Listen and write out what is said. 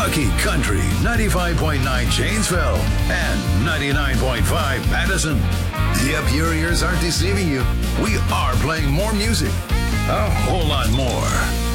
Milwaukee Country 95.9 Janesville and 99.5 Madison. Yep, your ears aren't deceiving you. We are playing more music. A whole lot more.